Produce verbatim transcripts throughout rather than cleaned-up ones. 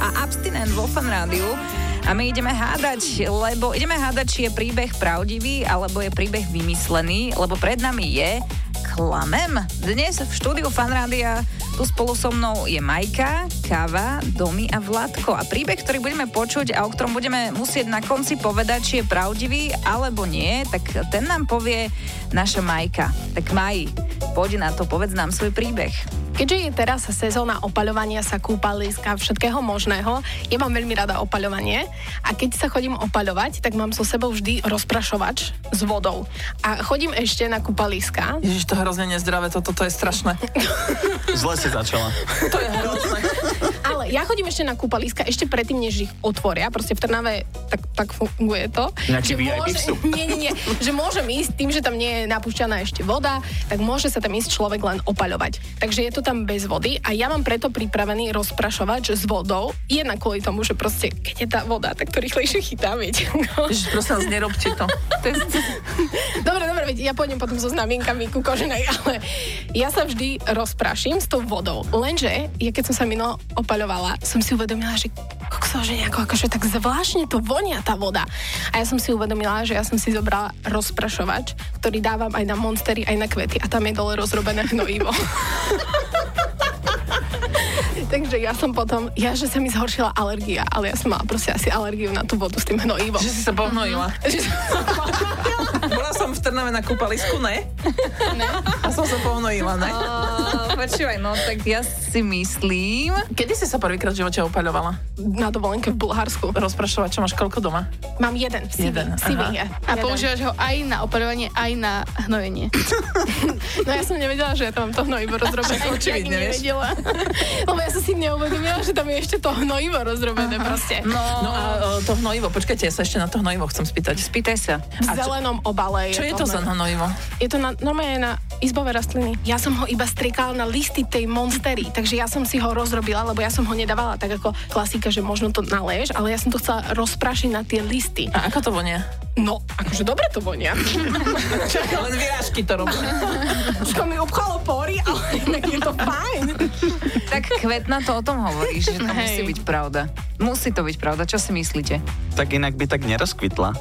a Abstinent vo Fan Rádiu. A my ideme hádať, lebo ideme hádať, či je príbeh pravdivý, alebo je príbeh vymyslený, lebo pred nami je Klamem. Dnes v štúdiu Fan Rádia tu spolu so mnou je Majka, Káva, Domi a Vladko. A príbeh, ktorý budeme počuť a o ktorom budeme musieť na konci povedať, či je pravdivý alebo nie, tak ten nám povie naša Majka. Tak Maj, poď na to, povedz nám svoj príbeh. Keďže je teraz sezóna opaľovania sa, kúpaliska, všetkého možného, ja mám veľmi rada opaľovanie a keď sa chodím opaľovať, tak mám so sebou vždy rozprašovač s vodou. A chodím ešte na kúpaliska. Ježiš, to hrozne nezdravé, toto to je strašné. Zle si začala. To je hrozné. Ale ja chodím ešte na kúpaliska, ešte predtým, než ich otvoria. Proste v Trnave tak, tak funguje to. Nejaký vé í pé môže, vstup. nie, nie, nie. Že môžem ísť tým, že tam nie je napúšťaná ešte voda, tak môže sa tam ísť človek len opaľovať. Takže je to tam bez vody a ja mám preto pripravený rozprašovač s vodou. Jednak kvôli tomu, že proste, keď je tá voda, tak to rýchlejšie chytá, viete. Ježiš, prosím vás, nerobte to. to je... Dobre, dobre, veď ja pôjdem potom so znamienkami ku koženej, ale ja sa vždy rozpraším s tou vodou. Lenže, ja keď som sa minulo opaľovala, som si uvedomila, že kokso, že nejako akože tak zvláštne to vonia tá voda. A ja som si uvedomila, že ja som si zobrala rozprašovač, ktorý dávam aj na monstery, aj na kvety a tam je dole rozrobené hnojivo. Takže ja som potom, ja, že sa mi zhoršila alergia, ale ja som mala proste asi alergiu na tú vodu s tým hnojivom. Že si sa pohnojila. Bola som v Trnave na kúpalisku, ne? Ne. A som sa pohnojila, ne? Uh, počúvaj, no tak ja si myslím... Kedy si sa prvýkrát v živote opaľovala? Na dovolenke v Bulharsku. Rozprašovač, čo máš koľko doma? Mám jeden, sivý, Jeden, sivý aha. je. A používaš ho aj na opaľovanie, aj na hnojenie. No ja som nevedela, že ja tam mám to hnojivo rozrobené. Tak očividne, vieš. Nevedela. Lebo ja som si neuvedomila, že tam je ešte to hnojivo rozrobené proste. No, No a o, to hnojivo, počkajte, ja sa ešte na to hnojivo chcem spýtať. spýtaj sa. V zelenom obale Čo je to za hnojivo? Je to na, normálne na izbové rastliny. Ja som ho iba striekala na listy tej monstery, takže ja som si ho rozrobila, lebo ja som ho nedávala tak ako klasika, že možno to naleješ, ale ja som to chcela rozprašiť na tie listy. A ako to vonia? No, akože dobre to vonia. Len vyrážky to robia. Všetko mi obchalo pory, ale inak je to fajn. Tak Kvetna to o tom hovoríš, že to musí byť pravda. Musí to byť pravda, čo si myslíte? Tak inak by tak nerozkvitla.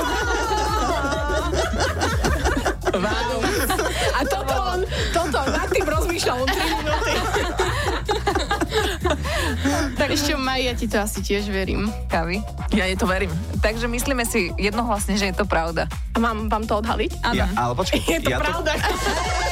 Wow. A toto on, toto nad tým rozmýšľal on tri minúty. Tak ešte Maj, ja ti to asi tiež verím. Kavi? Ja jej to verím. Takže myslíme si jednohlasne, že je to pravda. A mám vám to odhaliť? Áno. Ja, ale počkaj, Je to ja pravda. To,